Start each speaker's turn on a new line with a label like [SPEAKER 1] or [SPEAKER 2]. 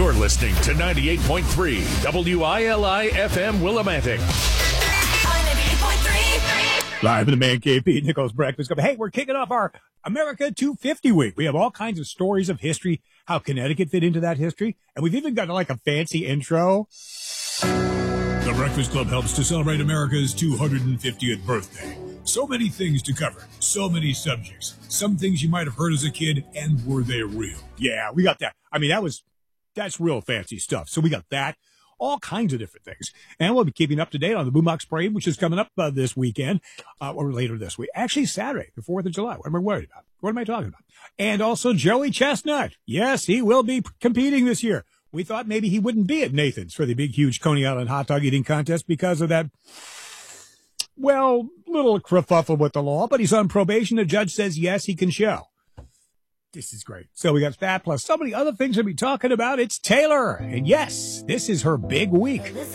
[SPEAKER 1] You're listening to 98.3 WILI FM Willimantic.
[SPEAKER 2] Live in the Man Cave, Pete Nichols Breakfast Club. Hey, we're kicking off our America 250 week. We have all kinds of stories of history, how Connecticut fit into that history, and we've even got like a fancy intro. The Breakfast Club helps to celebrate America's 250th birthday. So many things to cover, so many subjects. Some things you might have heard as a kid, and were they real? Yeah, we got that. I mean, that's real fancy stuff. So we got that. All kinds of different things. And we'll be keeping up to date on the Boombox Parade, which is coming up this weekend, or later this week. Actually, Saturday, the 4th of July. What am I worried about? What am I talking about? And also Joey Chestnut. Yes, he will be competing this year. We thought maybe he wouldn't be at Nathan's for the big, huge Coney Island hot dog eating contest because of that, well, little kerfuffle with the law, but he's on probation. The judge says, yes, he can show. This is great. So we got that plus so many other things to be talking about. It's Taylor. And yes, this is her big week.